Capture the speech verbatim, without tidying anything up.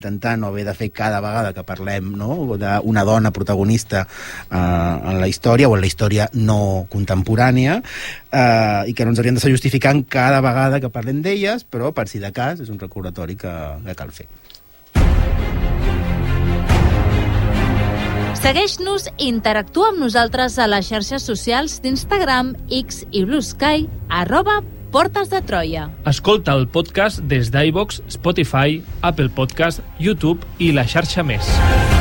intentar no haver de fer cada vegada que parlem, no?, d'una dona protagonista eh, en la història o en la història no contemporània, eh, i que no ens hauríem de justificar cada vegada que parlem d'elles, però per si de cas és un recordatori que, que cal fer. Segueix-nos i interactua amb nosaltres a les xarxes socials d'Instagram, X i Blue Sky, arroba Portes de Troia. Escolta el podcast des d'iVoox, Spotify, Apple Podcast, YouTube i la xarxa més.